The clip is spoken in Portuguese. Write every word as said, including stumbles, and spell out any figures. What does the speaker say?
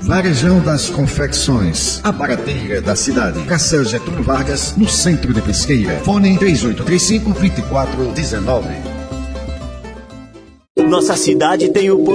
Varejão das Confecções, a barateira da cidade. Cacel Getúlio Vargas, no centro de Pesqueira. Fone três oito três cinco, dois quatro um nove. Nossa cidade tem o